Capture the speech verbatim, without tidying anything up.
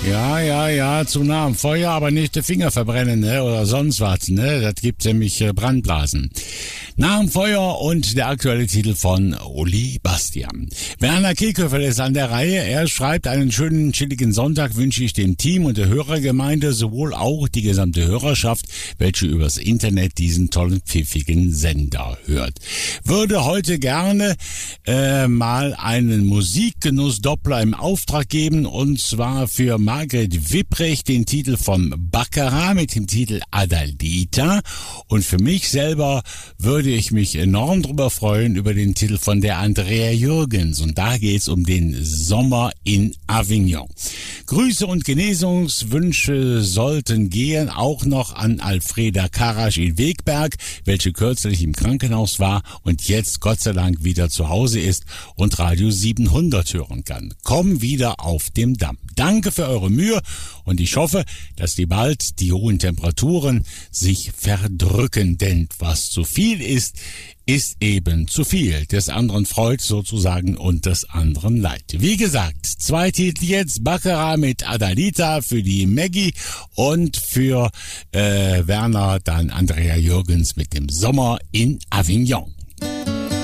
Ja, ja, ja, zu nah am Feuer, aber nicht die Finger verbrennen, ne, oder sonst was, ne, das gibt nämlich äh, Brandblasen. Nah am Feuer und der aktuelle Titel von Uli Bastian. Werner Kehlköffel ist an der Reihe. Er schreibt, einen schönen, chilligen Sonntag wünsche ich dem Team und der Hörergemeinde, sowohl auch die gesamte Hörerschaft, welche übers Internet diesen tollen, pfiffigen Sender hört. Würde heute gerne äh, mal einen Musikgenuss-Doppler im Auftrag geben, und zwar für Margret Wipprecht den Titel vom Baccarat mit dem Titel Adalita, und für mich selber würde ich mich enorm drüber freuen über den Titel von der Andrea Jürgens, und da geht's um den Sommer in Avignon. Grüße und Genesungswünsche sollten gehen auch noch an Alfreda Karasch in Wegberg, welche kürzlich im Krankenhaus war und jetzt Gott sei Dank wieder zu Hause ist und Radio siebenhundert hören kann. Komm wieder auf dem Damm. Danke für eure Mühe und ich hoffe, dass die bald die hohen Temperaturen sich verdrücken, denn was zu viel ist, ist eben zu viel. Des anderen freut sozusagen und des anderen leid. Wie gesagt, zwei Titel jetzt, Baccarat mit Adalita für die Maggie und für äh, Werner dann Andrea Jürgens mit dem Sommer in Avignon.